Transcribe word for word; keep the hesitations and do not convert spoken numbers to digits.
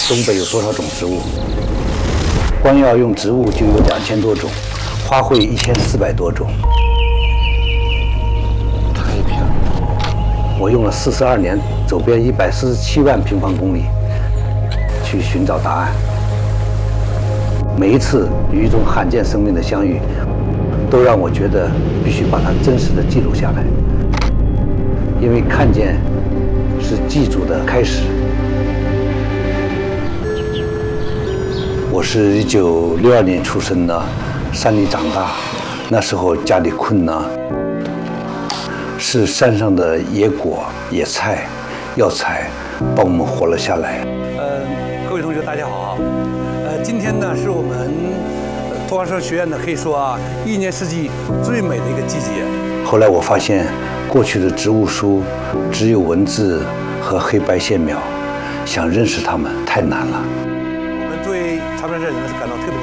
东北有多少种植物？光要用植物就有两千多种，花卉一千四百多种。太平，我用了四十二年，走遍一百四十七万平方公里，去寻找答案。每一次与一种罕见生命的相遇，都让我觉得必须把它真实的记录下来，因为看见是记住的开始。我是一九六二年出生的，山里长大，那时候家里困难，是山上的野果、野菜、药材帮我们活了下来。 呃，各位同学，大家好。呃，今天呢是我们东华社学院呢，可以说啊，一年四季最美的一个季节。 后来我发现，过去的植物书只有文字和黑白线描，想认识它们太难了。 我们对长白山人呢是感到特别。